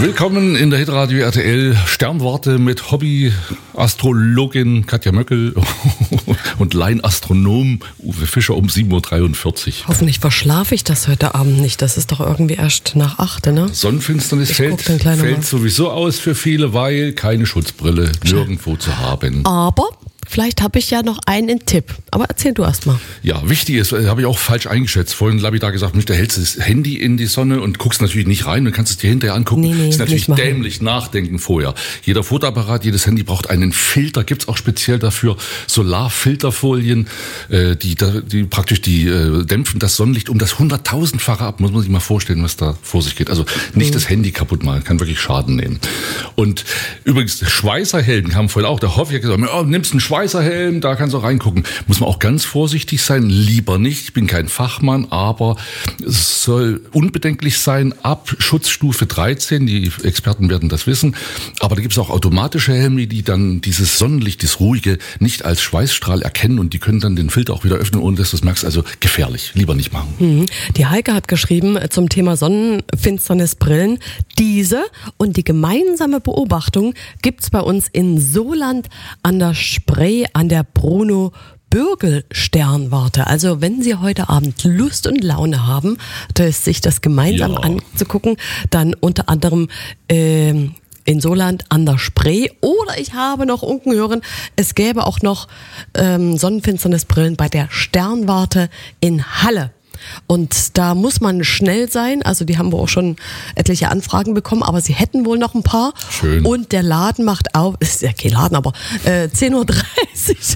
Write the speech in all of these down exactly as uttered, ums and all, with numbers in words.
Willkommen in der Hitradio R T L Sternwarte mit Hobby-Astrologin Katja Möckel und Laienastronom Uwe Fischer um sieben Uhr dreiundvierzig. Hoffentlich verschlafe ich das heute Abend nicht. Das ist doch irgendwie erst nach acht, ne? Sonnenfinsternis Ich fällt, fällt sowieso aus für viele, weil keine Schutzbrille nirgendwo zu haben. Aber vielleicht habe ich ja noch einen Tipp. Aber erzähl du erst mal. Ja, wichtig ist, habe ich auch falsch eingeschätzt. Vorhin lapidar gesagt, Mensch, da hältst du das Handy in die Sonne und guckst natürlich nicht rein, dann kannst du es dir hinterher angucken. Nee, nee, ist natürlich nicht dämlich, nachdenken vorher. Jeder Fotoapparat, jedes Handy braucht einen Filter. Gibt's auch speziell dafür Solarfilterfolien, äh, die, die praktisch die äh, dämpfen das Sonnenlicht um das hunderttausendfache ab. Muss man sich mal vorstellen, was da vor sich geht. Also nicht mhm. das Handy kaputt machen, kann wirklich Schaden nehmen. Und übrigens, Schweißerhelm kam vorhin auch. Der Hoffi hat gesagt, oh, nimmst einen Schweißerhelm, da kannst du auch reingucken. Muss man auch ganz vorsichtig sein, lieber nicht. Ich bin kein Fachmann, aber es soll unbedenklich sein ab Schutzstufe dreizehn. Die Experten werden das wissen. Aber da gibt es auch automatische Helme, die dann dieses Sonnenlicht, das ruhige, nicht als Schweißstrahl erkennen und die können dann den Filter auch wieder öffnen, ohne dass du es merkst. Also gefährlich, lieber nicht machen. Mhm. Die Heike hat geschrieben zum Thema Sonnenfinsternisbrillen. Diese und die gemeinsame Beobachtung gibt's bei uns in Soland an der Spree, an der Bruno Bürgel Sternwarte. Also wenn Sie heute Abend Lust und Laune haben, das sich das gemeinsam ja. anzugucken, dann unter anderem ähm, in Soland an der Spree. Oder ich habe noch unten hören, es gäbe auch noch ähm, Sonnenfinsternisbrillen bei der Sternwarte in Halle. Und da muss man schnell sein, also die haben wir auch schon etliche Anfragen bekommen, aber sie hätten wohl noch ein paar. Schön. Und der Laden macht auf, ist ja kein Laden, aber äh, zehn Uhr dreißig.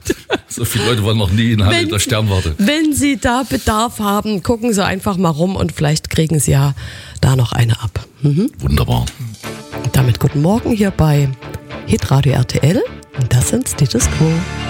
So viele Leute waren noch nie in Halle in der Sternwarte. Wenn Sie da Bedarf haben, gucken Sie einfach mal rum und vielleicht kriegen Sie ja da noch eine ab. Mhm. Wunderbar. Und damit guten Morgen hier bei Hitradio R T L und das sind Status Quo.